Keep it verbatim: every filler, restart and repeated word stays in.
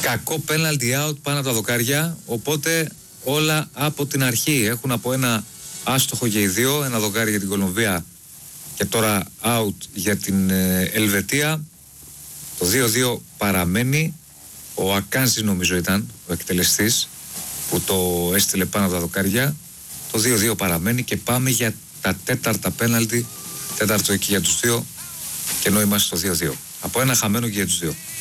κακό πέναλτι out πάνω από τα δοκάρια, οπότε όλα από την αρχή. Έχουν από ένα άστοχο για οι δύο, ένα δοκάρι για την Κολομβία και τώρα out για την ε, Ελβετία. Το δύο δύο παραμένει. Ο Ακάνζη νομίζω ήταν ο εκτελεστής που το έστειλε πάνω από τα δοκάρια. Το δύο δύο παραμένει και πάμε για τα τέταρτα πέναλτι. Τέταρτο εκεί για τους δύο και ενώ είμαστε στο δύο δύο. Από ένα χαμένο και για τους δύο.